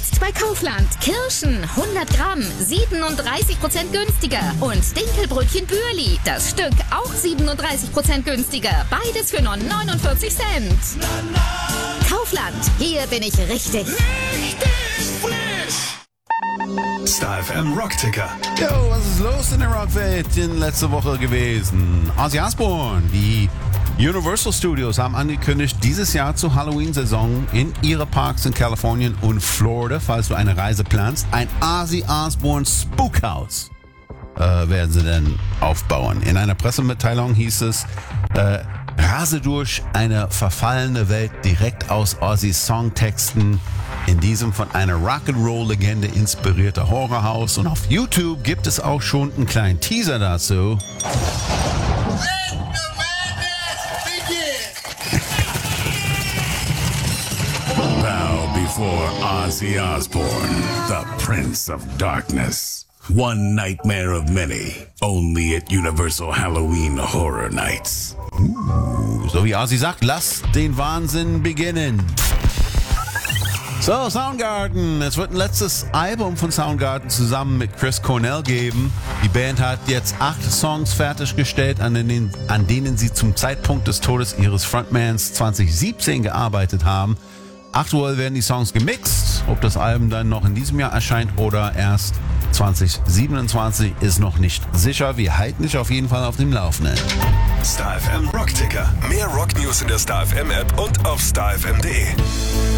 Jetzt bei Kaufland. Kirschen 100 Gramm 37% günstiger. Und Dinkelbrötchen Bürli. Das Stück auch 37% günstiger. Beides für nur 49 Cent. Kaufland. Hier bin ich richtig. Star FM Rockticker. Jo, was ist los in der Rockwelt in letzter Woche gewesen? Ozzy Osbourne, die Universal Studios haben angekündigt, dieses Jahr zur Halloween-Saison in ihre Parks in Kalifornien und Florida, falls du eine Reise planst, ein Ozzy Osbourne Spookhouse werden sie dann aufbauen. In einer Pressemitteilung hieß es, rase durch eine verfallene Welt direkt aus Ozzys Songtexten, in diesem von einer Rock'n'Roll-Legende inspirierte Horrorhaus. Und auf YouTube gibt es auch schon einen kleinen Teaser dazu. Bow before Ozzy Osbourne, the Prince of Darkness. One nightmare of many, only at Universal Halloween Horror Nights. So wie Ozzy sagt, lass den Wahnsinn beginnen. So, Soundgarden. Es wird ein letztes Album von Soundgarden zusammen mit Chris Cornell geben. Die Band hat jetzt 8 Songs fertiggestellt, an denen sie zum Zeitpunkt des Todes ihres Frontmans 2017 gearbeitet haben. Aktuell werden die Songs gemixt. Ob das Album dann noch in diesem Jahr erscheint oder erst 2027 ist noch nicht sicher. Wir halten dich auf jeden Fall auf dem Laufenden. Star FM Rockticker. Mehr Rocknews in der Star FM App und auf starfm.de.